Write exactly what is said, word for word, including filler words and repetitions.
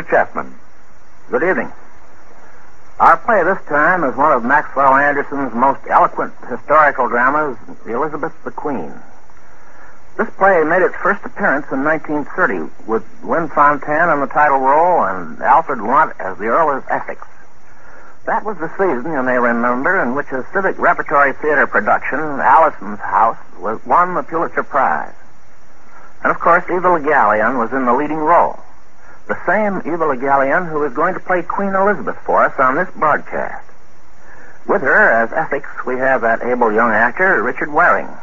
Chapman. Good evening. Our play this time is one of Maxwell Anderson's most eloquent historical dramas, Elizabeth the Queen. This play made its first appearance in nineteen thirty with Lynn Fontanne in the title role and Alfred Lunt as the Earl of Essex. That was the season, you may remember, in which a Civic Repertory Theater production, Allison's House, was won the Pulitzer Prize. And, of course, Eva Le Gallienne was in the leading role. The same Eva Le Gallienne who is going to play Queen Elizabeth for us on this broadcast. With her as Essex, we have that able young actor, Richard Waring.